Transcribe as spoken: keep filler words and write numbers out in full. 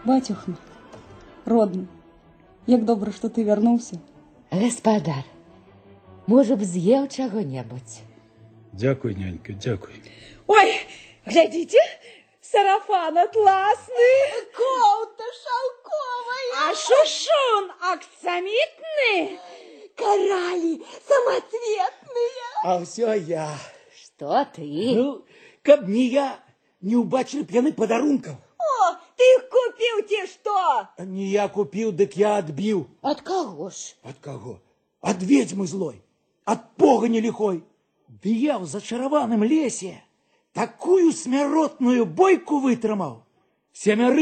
Батюхна, родны, як добра, што ты вярнуўся. Гаспадар, можа б з'еў чаго-небудзь. Дзякуй, нянька, дзякуй. Ой, глядзіце, сарафан атласны, коўта шалковая, а шушун аксамітны, каралі самоцветныя. А ўсё я. Што ты? Ну, каб не я, не ўбачылі б яны падарункаў. О, ты іх купіў ці што? Не я купіў, дык я адбіў. Ад каго ж? Ад каго? Ад ведьмы злой, ад погані лихой. Ды я ў зачараваным лесе такую смяротную бойку вытрымаў. Семяры